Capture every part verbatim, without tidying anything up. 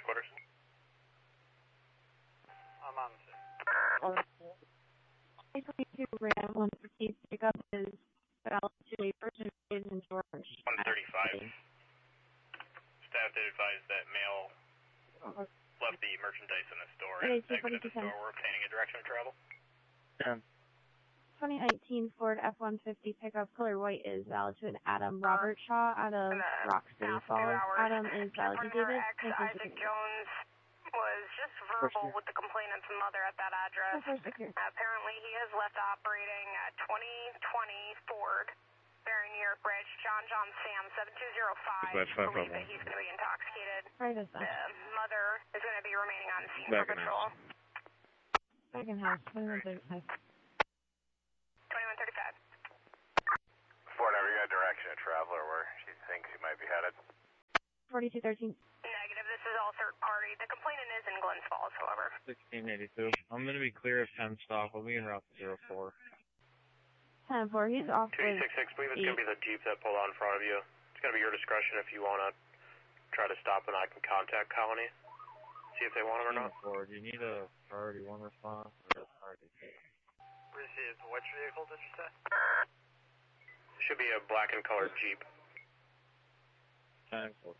headquarters. I'm on the eight twenty-two Ram one fifty pickup is valid to a person is in George. one thirty-five. Staff did advise that male Oh. left the merchandise in the store Okay, and exited the store. We're obtaining a direction of travel. ten. twenty nineteen Ford F one fifty pickup color white is valid to an Adam Robert Shaw out of Rock City Falls. Adam is valid to David. Isaac Jones was just verbal with the complainant's mother at that address. Apparently he has left operating at twenty twenty Ford, bearing New York Bridge, John John Sam seven two zero five. Believe that he's going to be intoxicated. Right, is that? The mother is going to be remaining on scene Back for patrol. Second house, twenty-one thirty-five. twenty-one thirty-five. Ford, have you got direction of travel or where she thinks he might be headed? forty-two thirteen. Negative, this is all third party. The complainant is in Glens Falls, however. sixteen eighty-two. I'm going to be clear of ten stop. I'll be in route zero four. ten four, he's off two eight with six six, believe it's going to be the Jeep that pulled out in front of you. It's going to be your discretion if you want to try to stop and I can contact Colony. See if they want him or not. Four. Do you need a priority one response or a priority two? Received. Which vehicle did you say? Should be a black and colored Jeep. ten four.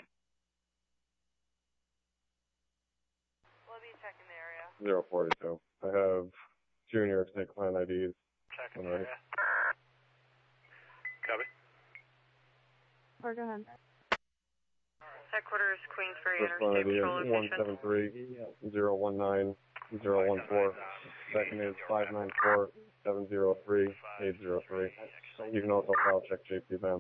We'll be checking the area. zero forty-two. I have two New York State client I Ds. Checking the Alright. area. Copy. Or go ahead. Headquarters, Queensbury First client I D Interstate is Patrol one Location. seven three zero one nine zero one four. Second is five nine four seven zero three eight zero three. You can also file check J P Vance.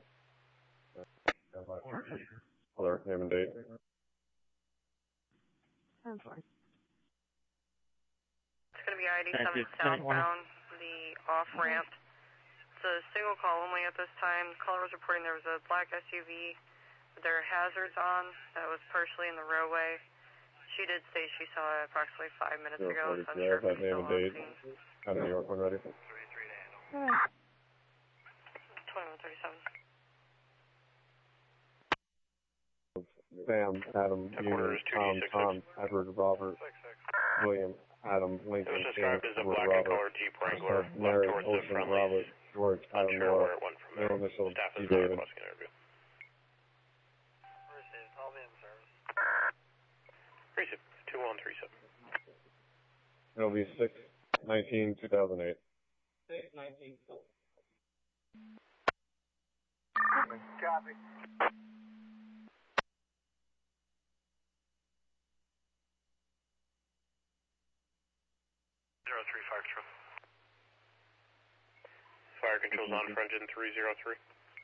Other name and date. ten four. It's going to be I D Thank seven you. southbound, the off-ramp. It's a single call only at this time. Caller was reporting there was a black S U V with their hazards on that was partially in the roadway. She did say she saw it approximately five minutes ago, so I'm sure that if name and date. Out of New York, when ready. Go ahead. twenty-one thirty-seven. Sam, Adam, Union, Tom, Tom, Edward, Robert, William, Adam, It Lincoln, was James, described as a Edward, black and Robert, colored Jeep Wrangler, left Mary, towards the Ocean, friendly. Robert, George, Adam, Unsure Nora, where it went from there. middle initial, Staff D. is not David. requesting an interview. Received. I'll be in service. Receive. two one three seven. It'll be six nineteen two thousand eight. Copy. zero three fire control. Fire control's on for engine three zero three.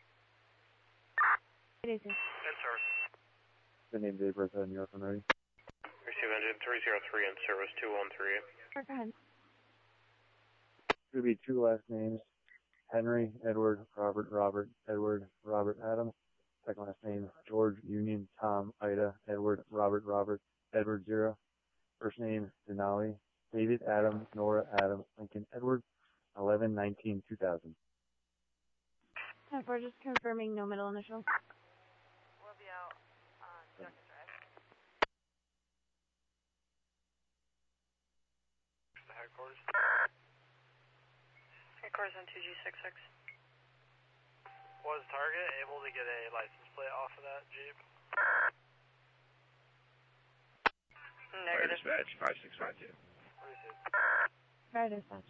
It is. In service. The name Dave Bertha, New York, when ready. Receive engine three zero three in service two one three eight. Or go ahead. It'll be two last names. Henry, Edward, Robert, Robert, Edward, Robert, Adam. Second last name, George, Union, Tom, Ida, Edward, Robert, Robert, Edward, Zero. First name, Denali, David, Adam, Nora, Adam, Lincoln, Edward, eleven nineteen two thousand. ten four, just confirming no middle initial. We'll be out on Junction Drive. The headquarters. Headquarters on two G six six. Was target able to get a license plate off of that Jeep? Negative. Dispatch five six five two. Received. Fire dispatch.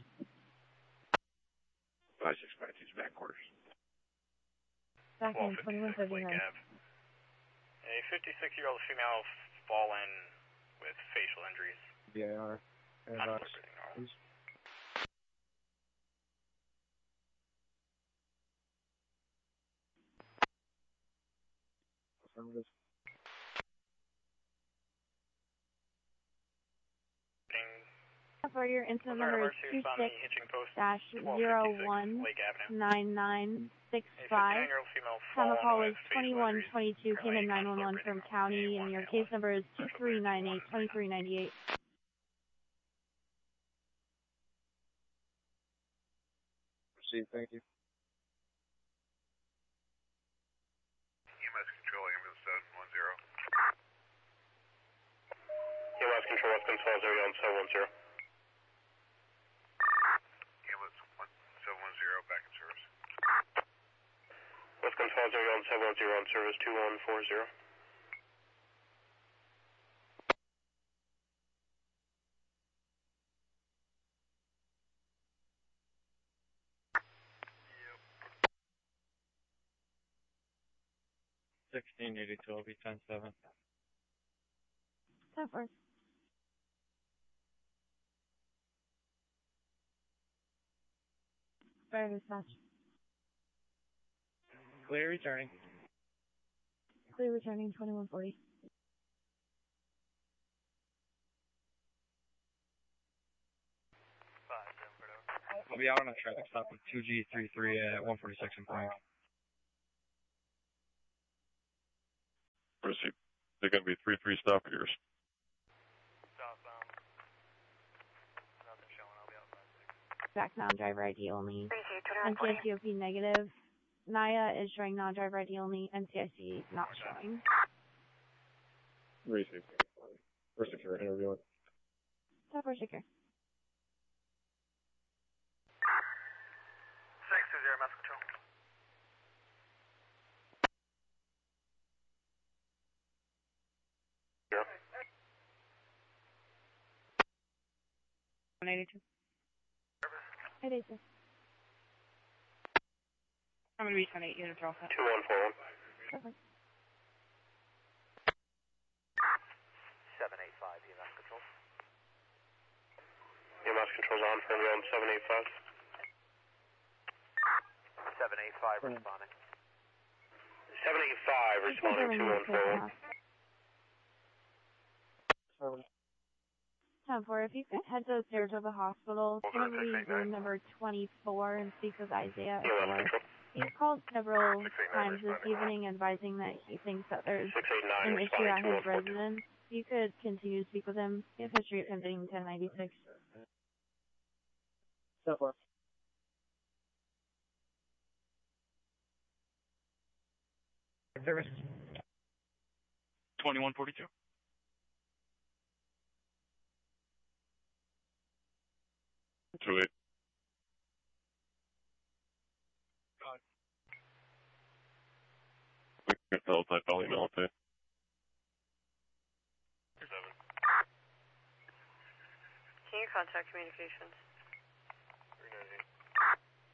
five six five two's back quarters. Back in twenty-one thirty-nine. A fifty-six-year-old female fallen with facial injuries. B A R. Not everything normal. Affirmative. For your incident number is two six dash zero one nine nine six five. Time of call was twenty-one twenty-two, came in nine one one from county, and your case number is two three nine eight twenty-three ninety-eight. Proceed, thank you. E M S control, ambulance seven one zero. West Control zero one seven one zero. Ambulance one seven one zero, back in service. West Control zero one seven one zero on service two one four zero. sixteen eighty-two, I'll be ten seven. ten four. Fire dispatch. Clear returning. Clear returning twenty-one forty. I'll be out on a traffic stop with two G thirty-three at one forty-six in Frank. Receive. They're going to be three three stop yours. Southbound. Nothing showing, I'll be outside. Backbound driver I D only. N C I C O P negative. N I A is showing non-driver I D only. N C I C not showing. Receive. For secure interviewing. Stop for secure. six two zero, mass control. Yeah. one eighty-two. eight eighty-two. I'm going to be ten eight units are all set. two one four one. Perfect. seven eight five, E M S control. E M S control's on for everyone seven eight five. seven eight five responding. seven eight five responding two one four one. ten four, if you could head to the stairs of the hospital, currently room number twenty-four, and speak with Isaiah Or. He's called several times this evening advising that he thinks that there's an issue at his residence. You could continue to speak with him. He has history of visiting ten ninety-six. So far. Service. twenty-one forty-two. Two eight. We can tell type L email too. Can you contact communications?